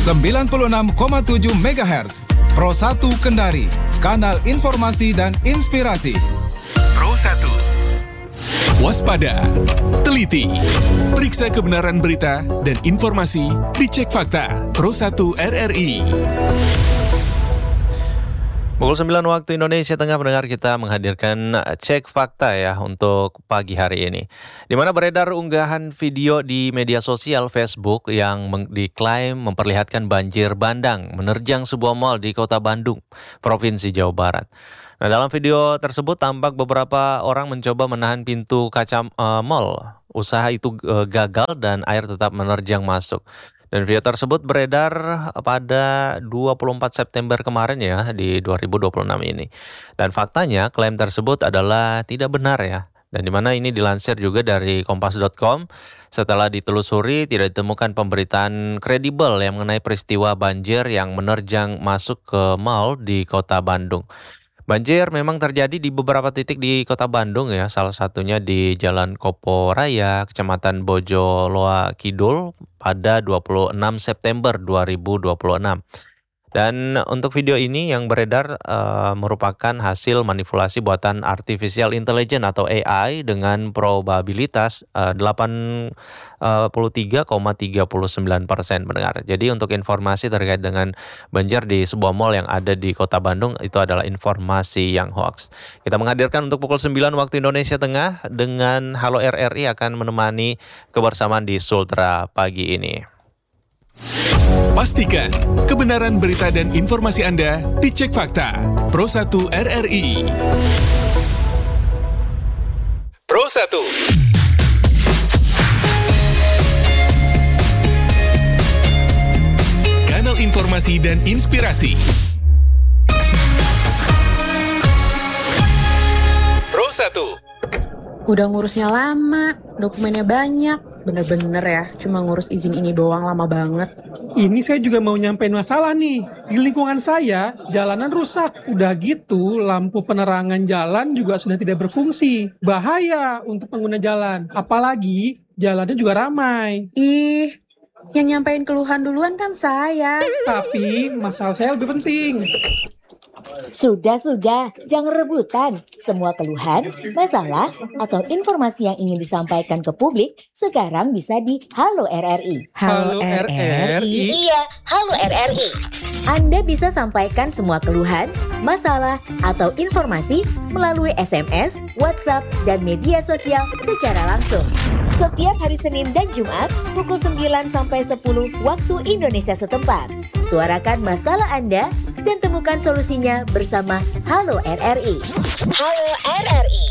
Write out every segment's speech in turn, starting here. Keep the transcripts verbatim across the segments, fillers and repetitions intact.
sembilan puluh enam koma tujuh megahertz. Pro satu Kendari, kanal informasi dan inspirasi. Pro satu. Waspada, teliti, periksa kebenaran berita dan informasi, dicek fakta. Pro satu R R I. Pukul sembilan waktu Indonesia Tengah, pendengar, kita menghadirkan cek fakta ya untuk pagi hari ini. Di mana beredar unggahan video di media sosial Facebook yang meng- diklaim memperlihatkan banjir bandang menerjang sebuah mal di Kota Bandung, Provinsi Jawa Barat. Nah, dalam video tersebut tampak beberapa orang mencoba menahan pintu kaca uh, mal. Usaha itu uh, gagal dan air tetap menerjang masuk. Dan video tersebut beredar pada dua puluh empat September kemarin ya, di dua ribu dua puluh enam ini. Dan faktanya klaim tersebut adalah tidak benar ya. Dan di mana ini dilansir juga dari kompas dot com. Setelah ditelusuri tidak ditemukan pemberitaan kredibel yang mengenai peristiwa banjir yang menerjang masuk ke mal di Kota Bandung. Banjir memang terjadi di beberapa titik di Kota Bandung ya, salah satunya di Jalan Kopo Raya, Kecamatan Bojoloa Kidul pada dua puluh enam September dua ribu dua puluh enam. Dan untuk video ini yang beredar uh, merupakan hasil manipulasi buatan artificial intelligence atau A I dengan probabilitas uh, delapan puluh tiga koma tiga sembilan persen mendengar. Jadi untuk informasi terkait dengan banjir di sebuah mal yang ada di Kota Bandung itu adalah informasi yang hoax. Kita menghadirkan untuk pukul sembilan waktu Indonesia Tengah dengan Halo R R I akan menemani kebersamaan di Sultra pagi ini. Pastikan kebenaran berita dan informasi Anda dicek fakta. Pro satu R R I. Pro satu. Kanal informasi dan inspirasi. Pro satu. Udah ngurusnya lama, dokumennya banyak. Bener-bener ya, cuma ngurus izin ini doang lama banget. Ini saya juga mau nyampein masalah nih. Di lingkungan saya, jalanan rusak. Udah gitu, lampu penerangan jalan juga sudah tidak berfungsi. Bahaya untuk pengguna jalan. Apalagi, jalannya juga ramai. Ih, yang nyampein keluhan duluan kan saya. Tapi, masalah saya lebih penting. Sudah-sudah, jangan rebutan. Semua keluhan, masalah, atau informasi yang ingin disampaikan ke publik sekarang bisa di Halo R R I. Halo R R I? Iya, Halo R R I. Anda bisa sampaikan semua keluhan, masalah, atau informasi melalui S M S, WhatsApp, dan media sosial secara langsung. Setiap hari Senin dan Jumat, pukul sembilan sampai sepuluh waktu Indonesia setempat. Suarakan masalah Anda dan temukan solusinya bersama Halo R R I. Halo R R I.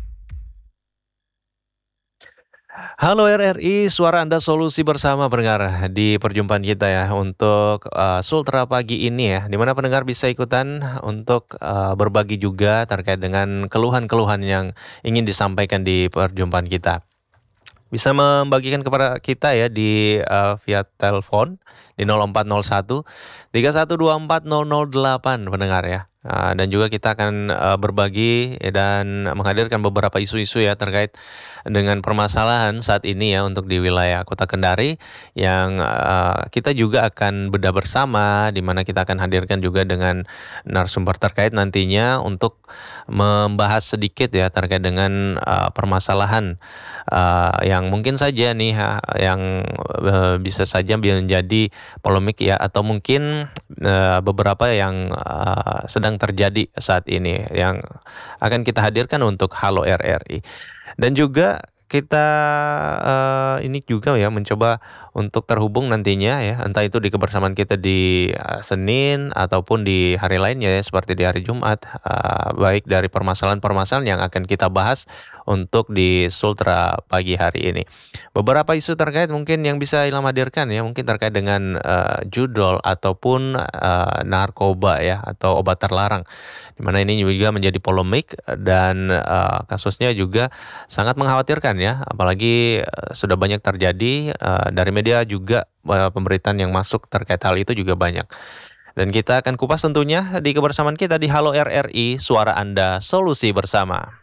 Halo R R I, suara Anda solusi bersama pendengar di perjumpaan kita ya untuk uh, Sultra pagi ini ya, di mana pendengar bisa ikutan untuk uh, berbagi juga terkait dengan keluhan-keluhan yang ingin disampaikan di perjumpaan kita. Bisa membagikan kepada kita ya di uh, via telepon di nol empat nol satu tiga satu dua empat nol nol delapan pendengar ya. Uh, dan juga kita akan uh, berbagi ya, dan menghadirkan beberapa isu-isu ya terkait dengan permasalahan saat ini ya untuk di wilayah Kota Kendari yang uh, kita juga akan bedah bersama, di mana kita akan hadirkan juga dengan narasumber terkait nantinya untuk membahas sedikit ya terkait dengan uh, permasalahan uh, yang mungkin saja nih ha, yang uh, bisa saja menjadi polemik ya, atau mungkin uh, beberapa yang uh, sedang terjadi saat ini yang akan kita hadirkan untuk Halo R R I. Dan juga kita uh, ini juga ya mencoba untuk terhubung nantinya ya, entah itu di kebersamaan kita di uh, Senin ataupun di hari lainnya ya, seperti di hari Jumat, uh, baik dari permasalahan-permasalahan yang akan kita bahas untuk di Sultra pagi hari ini. Beberapa isu terkait mungkin yang bisa Ilham hadirkan ya, mungkin terkait dengan uh, judol ataupun uh, narkoba ya, atau obat terlarang, dimana ini juga menjadi polemik dan uh, kasusnya juga sangat mengkhawatirkan ya, apalagi uh, sudah banyak terjadi uh, dari media juga, uh, pemberitaan yang masuk terkait hal itu juga banyak. Dan kita akan kupas tentunya di kebersamaan kita di Halo R R I, suara Anda, solusi bersama.